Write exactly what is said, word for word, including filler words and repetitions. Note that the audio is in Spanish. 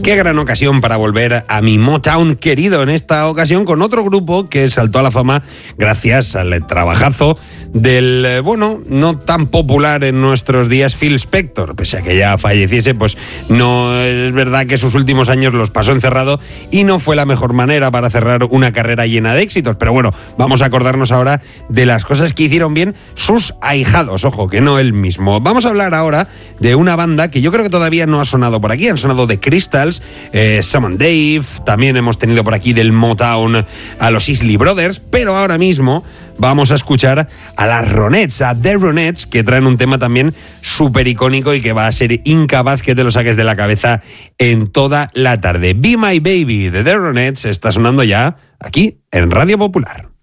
qué gran ocasión para volver a mi Motown querido, en esta ocasión con otro grupo que saltó a la fama gracias al trabajazo del, bueno, no tan popular en nuestros días Phil Spector. Pese a que ya falleciese, pues no es verdad que sus últimos años los pasó encerrado y no fue la mejor manera para cerrar una carrera llena de éxitos. Pero bueno, vamos a acordarnos ahora de las cosas que hicieron bien sus ahijados, ojo, que no él mismo. Vamos a hablar ahora de una banda que yo creo que todavía no ha sonado por aquí. Han sonado The Crystals, eh, Sam and Dave, también hemos tenido por aquí del Motown a los Isley Brothers, pero ahora mismo vamos a escuchar a las Ronettes, a The Ronettes, que traen un tema también súper icónico y que va a ser incapaz que te lo saques de la cabeza en toda la tarde. Be My Baby de The Ronettes está sonando ya aquí en Radio Popular.